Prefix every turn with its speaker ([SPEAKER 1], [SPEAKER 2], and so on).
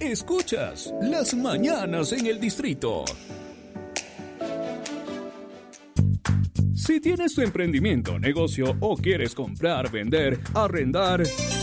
[SPEAKER 1] Escuchas Las Mañanas en el Distrito. Si tienes tu emprendimiento, negocio o quieres comprar, vender, arrendar